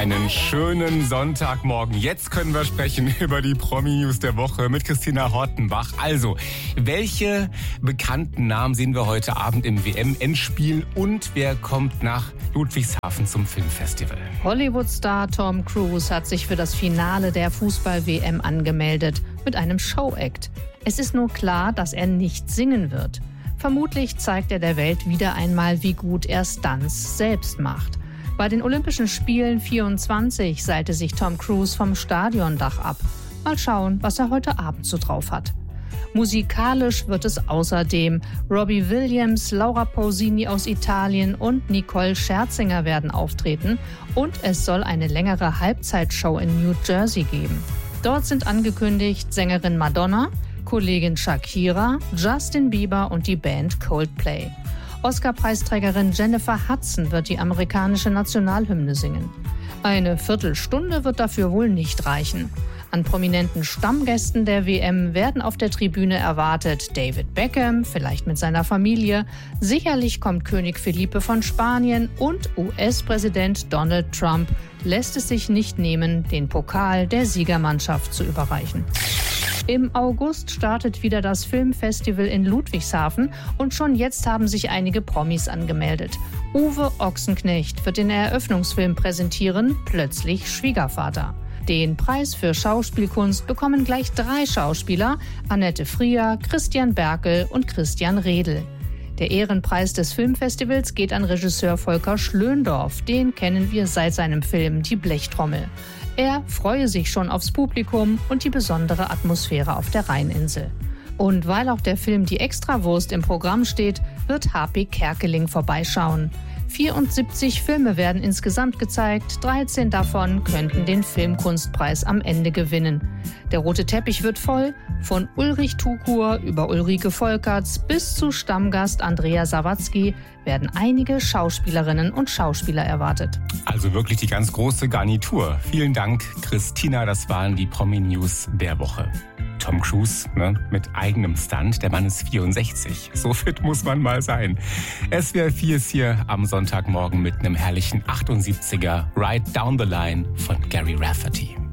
Einen schönen Sonntagmorgen. Jetzt können wir sprechen über die Promi-News der Woche mit Christina Hortenbach. Also, welche bekannten Namen sehen wir heute Abend im WM-Endspiel und wer kommt nach Ludwigshafen zum Filmfestival? Hollywood-Star Tom Cruise hat sich für das Finale der Fußball-WM angemeldet mit einem Show-Act. Es ist nur klar, dass er nicht singen wird. Vermutlich zeigt er der Welt wieder einmal, wie gut er Stunts selbst macht. Bei den Olympischen Spielen 24 seilte sich Tom Cruise vom Stadiondach ab. Mal schauen, was er heute Abend so drauf hat. Musikalisch wird es außerdem. Robbie Williams, Laura Pausini aus Italien und Nicole Scherzinger werden auftreten. Und es soll eine längere Halbzeitshow in New Jersey geben. Dort sind angekündigt Sängerin Madonna, Kollegin Shakira, Justin Bieber und die Band Coldplay. Oscar-Preisträgerin Jennifer Hudson wird die amerikanische Nationalhymne singen. Eine Viertelstunde wird dafür wohl nicht reichen. An prominenten Stammgästen der WM werden auf der Tribüne erwartet David Beckham, vielleicht mit seiner Familie. Sicherlich kommt König Felipe von Spanien und US-Präsident Donald Trump lässt es sich nicht nehmen, den Pokal der Siegermannschaft zu überreichen. Im August startet wieder das Filmfestival in Ludwigshafen und schon jetzt haben sich einige Promis angemeldet. Uwe Ochsenknecht wird den Eröffnungsfilm präsentieren, Plötzlich Schwiegervater. Den Preis für Schauspielkunst bekommen gleich 3 Schauspieler, Annette Frier, Christian Berkel und Christian Redl. Der Ehrenpreis des Filmfestivals geht an Regisseur Volker Schlöndorff, den kennen wir seit seinem Film Die Blechtrommel. Er freue sich schon aufs Publikum und die besondere Atmosphäre auf der Rheininsel. Und weil auch der Film Die Extrawurst im Programm steht, wird HP Kerkeling vorbeischauen. 74 Filme werden insgesamt gezeigt, 13 davon könnten den Filmkunstpreis am Ende gewinnen. Der rote Teppich wird voll, von Ulrich Tukur über Ulrike Volkerts bis zu Stammgast Andrea Sawatzki werden einige Schauspielerinnen und Schauspieler erwartet. Also wirklich die ganz große Garnitur. Vielen Dank, Christina, das waren die Promi-News der Woche. Tom Cruise, mit eigenem Stunt. Der Mann ist 64. So fit muss man mal sein. SWR 4 ist hier am Sonntagmorgen mit einem herrlichen 78er Ride Down the Line von Gary Rafferty.